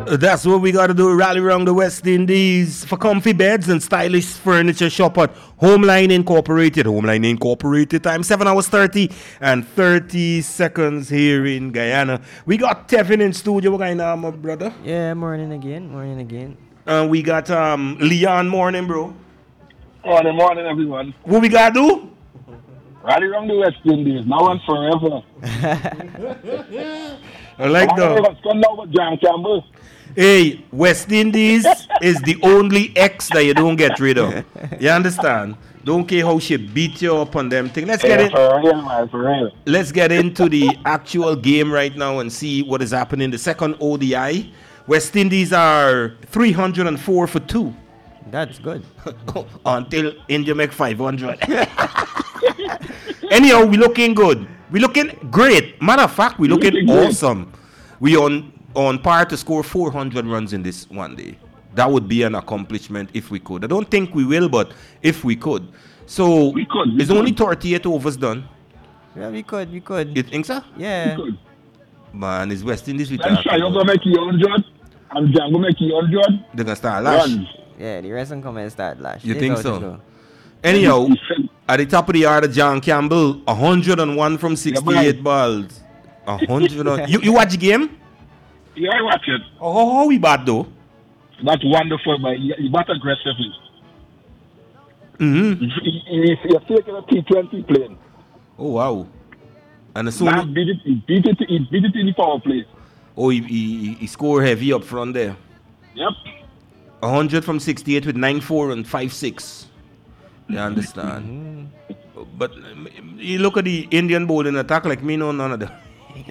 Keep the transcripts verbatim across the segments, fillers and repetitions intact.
That's what we got to do. Rally around the West Indies for comfy beds and stylish furniture. Shop at Homeline Incorporated. Homeline Incorporated. Time seven hours thirty and thirty seconds here in Guyana. We got Tevin in studio. What kind of my brother? Yeah, morning again. Morning again. And we got um Leon. Morning, bro. Morning, morning, everyone. What we got to do? Rally around the West Indies. Now and forever. I like that. John Campbell. Hey, West Indies is the only X that you don't get rid of. You understand? Don't care how she beat you up on them thing. Let's get yeah, it. For real, man, for real. Let's get into the actual game right now and see what is happening. The second O D I. West Indies are three hundred four for two. That's good. Until India make five hundred. Anyhow, we looking good. We looking great. Matter of fact, we looking, looking awesome. We on on par to score four hundred runs in this one day. That would be an accomplishment if we could. I don't think we will, but if we could. So we could. We it's could. only thirty-eight overs done. Yeah, we could. We could. You think so? Yeah. We could. Man, it's West Indies. We I'm sure you're going to make you one hundred. I'm going to make you one hundred. They're going to start lash. Runs. Yeah, the rest will come and start lash. You They think go, so? Anyhow, at the top of the order, John Campbell, one hundred one from sixty-eight yeah, balls. one hundred. you, you watch the game? Yeah, I watch it. Oh, how, how we bad though? That's wonderful, but he, he bat aggressively. Mm-hmm. He, he, he's taking a T twenty playing. Oh, wow. And the Nah, beat it, he beat it, he beat it in the power play. Oh, he, he, he scored heavy up front there. Yep. one hundred from sixty-eight with nine four and five six. You understand? Mm-hmm. But you look at the Indian bowling attack like me, no, none of them.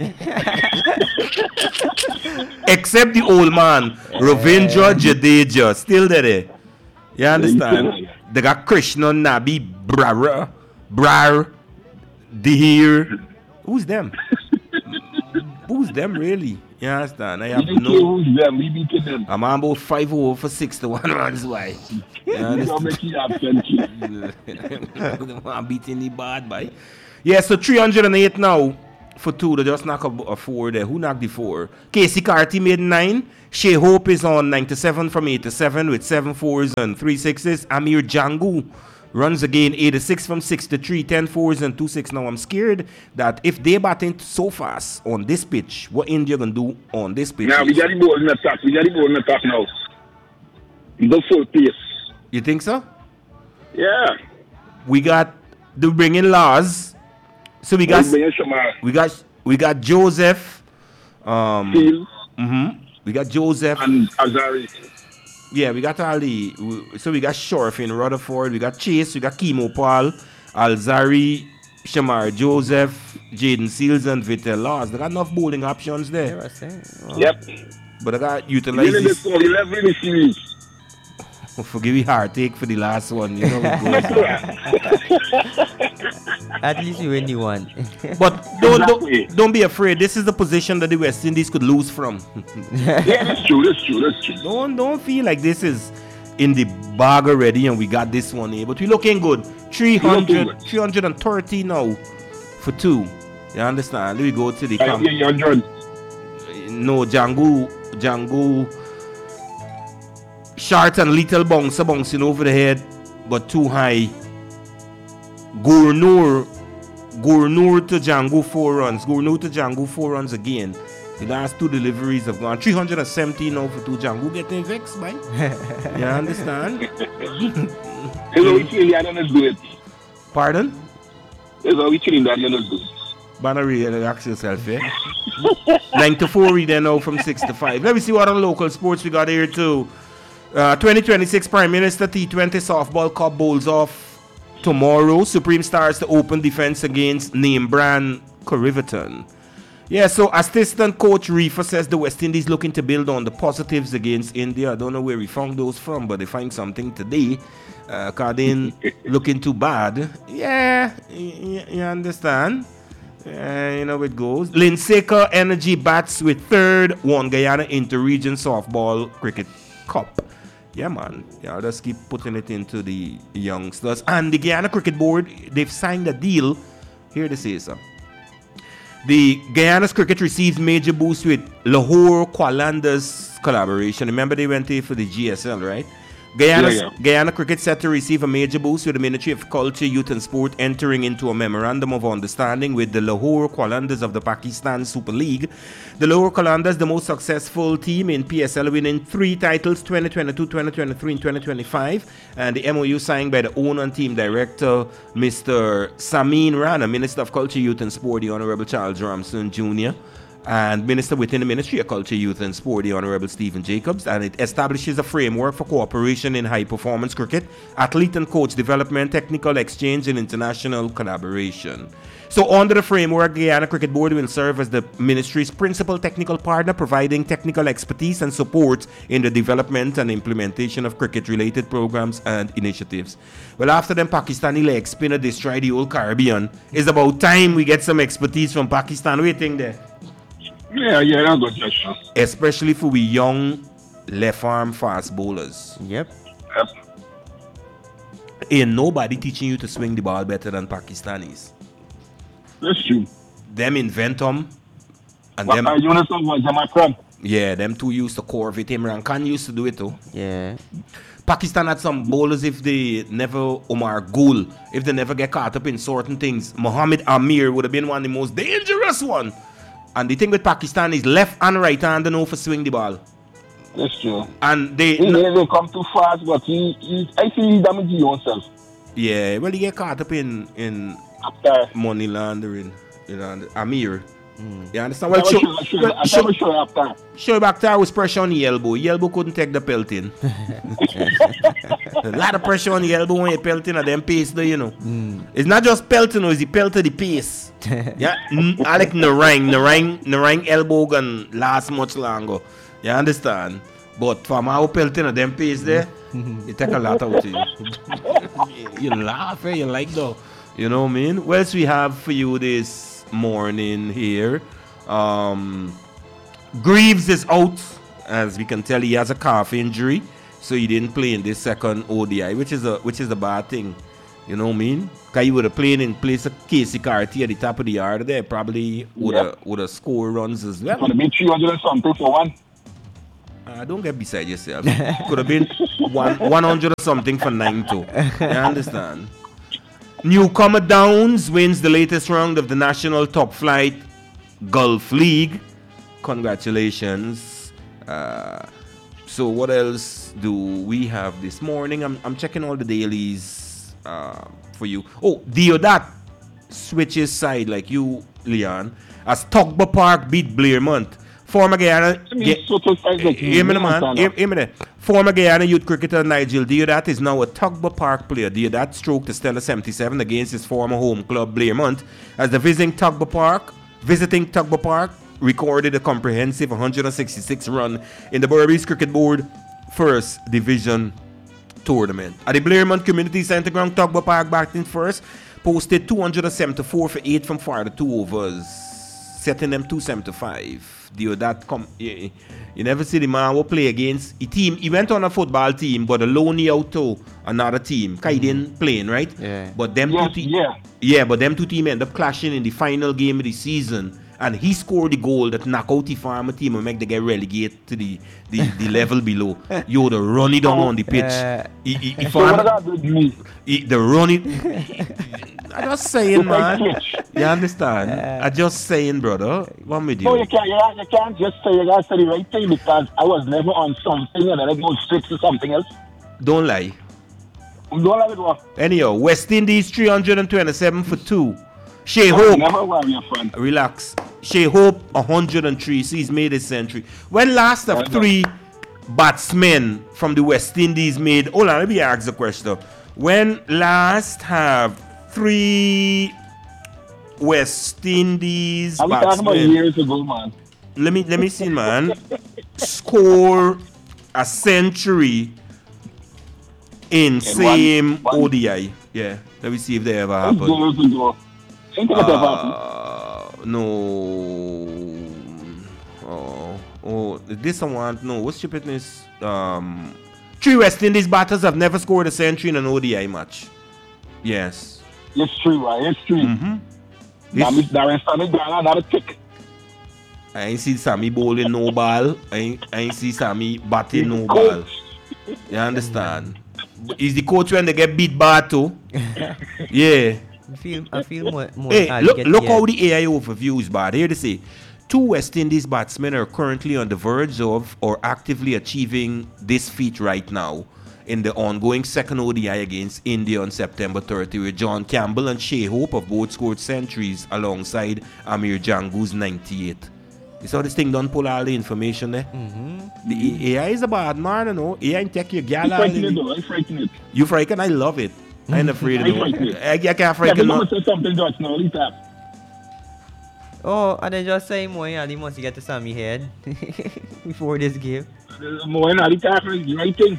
Except the old man, Ravindra Jadeja, still there. You understand? They got Krishna Nabi, Brar, Brar, Dihir. Who's them? Who's them really? You understand? I have we no. Who's them? We beat them. I'm on about five over for six to one runs why. You understand? I'm beating the bad boy. Yeah, so three hundred eight now for two. They just knock a, a four there. Who knocked the four? Casey Carty made nine. Shea Hope is on ninety-seven from eighty-seven with seven fours and three sixes. Amir Jangu runs again eighty-six from sixty-three, ten fours and two six. Now I'm scared that if they batting so fast on this pitch, what India gonna do on this pitch? Now we got the ball in the attack. We got the ball in the attack now. We go full pace. You think so? Yeah. We got the bringing laws. So we got we got we got Joseph. Um. Mm-hmm. We got Joseph and Azari. Yeah, we got all the. So we got Shorf in Rutherford. We got Chase. We got Kimo Paul, Alzari, Shamar Joseph, Jaden Seals, and Vitel Laws. They got enough bowling options there. Wow. Yep. But I got utilize this. eleven in the series. Forgive me, hard take for the last one. You know. At least you win the one. But don't, don't don't be afraid. This is the position that the West Indies could lose from. Yeah, that's true. That's true. That's true. Don't don't feel like this is in the bag already and we got this one here. But we're looking good. three hundred, three hundred thirty now for two. You understand? Let me go to the camp. No, Django, Django. Short and little bouncer bouncing over the head, but too high. Gurnur, Gurnur to Django four runs. Gurnur to Django four runs again. The last two deliveries have gone three hundred seventy now for two. Django getting vexed, man. You understand? Hello, we chilling that and do it. Pardon? Hello, we chilling that and do it. Bannery, ask yourself, eh? Nine to four, we then now from six to five. Let me see what other local sports we got here too. Uh, twenty twenty-six Prime Minister T twenty Softball Cup bowls off tomorrow. Supreme Stars to open defense against name brand Corriverton. Yeah, so assistant coach Reefer says the West Indies looking to build on the positives against India. I don't know where we found those from, but they find something today. Uh, Cardin looking too bad. Yeah, y- you understand. Uh, you know how it goes. Linseka Energy bats with third One Guyana Inter-Region Softball Cricket Cup. Yeah, man. Yeah, I'll just keep putting it into the youngsters. And the Guyana Cricket Board, they've signed a deal. Here they say, sir. The Guyana's cricket receives major boost with Lahore Qalandas collaboration. Remember they went there for the G S L, right? Guyana's, Yeah, yeah. Guyana cricket set to receive a major boost with the Ministry of Culture, Youth and Sport entering into a memorandum of understanding with the Lahore Qalandas of the Pakistan Super League. The Lahore Qalandas, the most successful team in P S L, winning three titles, twenty twenty-two, twenty twenty-three and twenty twenty-five. And the M O U signed by the owner and team director, Mister Samin Rana, Minister of Culture, Youth and Sport, the Honorable Charles Ramson Junior, and Minister within the Ministry of Culture, Youth and Sport, the Honorable Stephen Jacobs, and it establishes a framework for cooperation in high-performance cricket, athlete and coach development, technical exchange, and international collaboration. So under the framework, Guyana Cricket Board will serve as the Ministry's principal technical partner, providing technical expertise and support in the development and implementation of cricket-related programs and initiatives. Well, after them Pakistani leg spinner destroy the whole Caribbean, it's about time we get some expertise from Pakistan. Waiting there. Yeah, yeah, that's good, Joshua. Especially for we young left arm fast bowlers. Yep. Yep. Ain't nobody teaching you to swing the ball better than Pakistanis. That's true. Them invent them, and But them, uh, Yunus was a Macron. yeah, them two used to curve it. Imran Khan used to do it too. Yeah. Pakistan had some bowlers, if they never, Omar Gul, if they never get caught up in certain things, Mohammed Amir would have been one of the most dangerous one. And the thing with Pakistan is left and right hand know for swing the ball. That's true. And they, He never come too fast, but he, he I feel he damaged himself. yeah, well, he get caught up in, in After. money laundering, you know, Amir. Mm. You understand? Well, I show, was sure, well, I show, was sure after. show back there was pressure on the elbow. The elbow couldn't take the pelting. A lot of pressure on the elbow when you're pelting at them pace, though, you know. Mm. It's not just pelting, it's the pelt of the pace. Yeah, mm, I like Narang. Narang, Narang elbow can last much longer. You understand? But from our pelting at them pace there, it take a lot out of you. You laugh, eh? You like though. You know what I mean? What else we have for you this morning here? Um, Greaves is out. As we can tell, he has a calf injury, so he didn't play in this second O D I, which is a which is a bad thing. You know what I mean? Because he would have played in place of Casey Carty at the top of the yard there, probably would have Yeah. would have score runs as well. Could have been three hundred and something for one. Uh, don't get beside yourself. Could have been one, 100 or something for nine too. You understand? Newcomer Downs wins the latest round of the National Top Flight Gulf League. Congratulations. Uh, so what else do we have this morning? I'm, I'm checking all the dailies uh, for you. Oh, Deodat switches side like you, Leon, as Tugba Park beat Blairmont. Former Guyana... I mean, so to size like Hear me, man. Hear, hear me there. Former Guyana youth cricketer Nigel Deodat is now a Tugba Park player. Deodat stroked a stellar seventy-seven against his former home club Blairmont as the visiting Tugba Park, visiting Tugba Park recorded a comprehensive one hundred sixty-six run in the Berbice Cricket Board First Division Tournament. At the Blairmont Community Centre ground, Tugba Park batting first posted two hundred seventy-four for eight from four to two overs, setting them two seventy-five. Deodat come, you, you never see the man who play against a team. He went on a football team, but alone he out to another team. Cause he didn't playing, right? Yeah. But them Yes, two team, yeah. yeah, but them two team end up clashing in the final game of the season. And he scored the goal that knock out the farmer team and make them get relegated to the, the, the level below. Yo, the run it down on the pitch. Uh, he, he, he So what farmer, does that do to me? he, the run it. I just saying, man. You understand? I just saying, brother. What with So you? you can't, you, can't- you can't just say you gotta say the right thing because I was never on something and then I go straight to something else. Don't lie. Don't have it what? Anyhow, West Indies three hundred twenty-seven for two. Shea I Hope, never were your friend. relax. Shea Hope one hundred three, so he's made his century. When last of three batsmen from the West Indies made, hold on, let me ask the question. When last have three West Indies I'm talking about batsmen, years ago, man. let me let me see, man, score a century in same one- O D I? Yeah, let me see if they ever That's happened. years ago. Think it ever happened. Uh, no. Oh, oh, this one. No, what's stupidness? Um, three West Indies batters have never scored a century in an O D I match. Yes. History, right? History. Mm-hmm. Now, Miss Darren Sammy Ghana, another tick. I ain't see Sammy bowling no ball. I ain't, I ain't see Sammy batting no ball. You understand? Is the coach when they get beat bad too? Yeah. I feel, I feel more, more Hey, hard look, get look here. how the A I overview is bad. Here they say, two West Indies batsmen are currently on the verge of or actively achieving this feat right now in the ongoing second O D I against India on September thirtieth, where John Campbell and Shea Hope have both scored centuries alongside Amir Jangu's ninety-eight. You saw this thing don't pull all the information there? Mm-hmm. The A I is a bad man, you know. A I can take your gal I'm all frightened in. though, I'm frightened. You frightened? I love it. I ain't afraid of I'm it. frightened. I, I can't Yeah, frighten but no. I'm say something, George, now, Lisa. Oh, and then just say more, yeah, they must get to Sammy head before this game. More than Lisa, the right thing.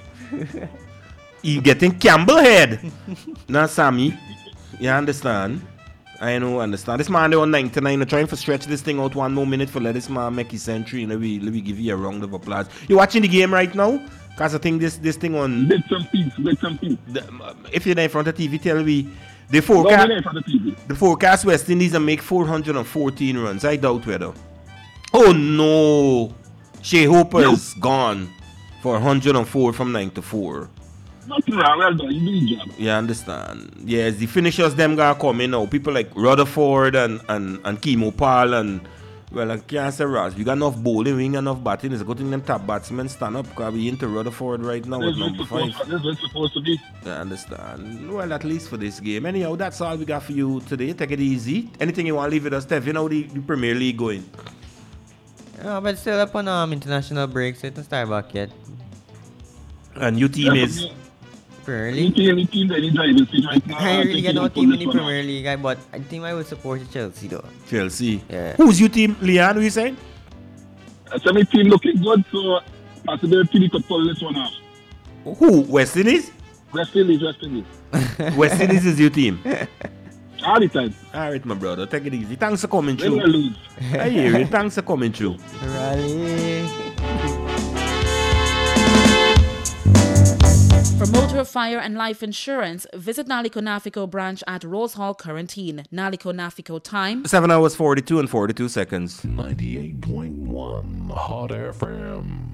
You getting Campbell head. Not Sammy. You understand? I know, understand. This man they on ninety-nine, they're trying to stretch this thing out one more minute for let this man make his century. Let me let me give you a round of applause. You watching the game right now? Cause I think this this thing on Bit some piece, bit some piece. the, if you're there in front of T V, tell me the Go forecast in for the T V. the forecast West Indies and make four hundred fourteen runs. I doubt whether. Oh no. Shea Hooper is gone for one hundred four from ninety-four. Nothing wrong, well done, you do your job. You understand? Yes, the finishers them gonna come in now. People like Rutherford and and and Kimo Paul and well, I can't say Ross. We got enough bowling, we ain't got enough batting. It's a good thing them top batsmen stand up because we into Rutherford right now This with is number supposed, five. this is what it's supposed to be. I understand. Well, at least for this game. Anyhow, that's all we got for you today. Take it easy. Anything you want to leave with us, Steph? You know the, the Premier League going. Yeah, but still up on um, international break, so it doesn't start back yet. And your team is Premier Any League. team, any team that you driving seat right now. I I really think get you no can pull team in this the one Premier off. League, I- but I think I would support Chelsea though. Chelsea. Yeah. Who's your team, Leon? Who you saying? Uh, So my team looking good, so possibility we could pull this one off. Who? West Indies? West Indies, West Indies. West Indies is your team. All the time. All right, my brother. Take it easy. Thanks for coming Win or through. lose. I hear you. Thanks for coming through. Rally. For motor, fire, and life insurance, visit Naliko Nafico branch at Rose Hall, Quarantine. Naliko Nafico time. Seven hours, forty-two and forty-two seconds. ninety-eight point one Hot F M.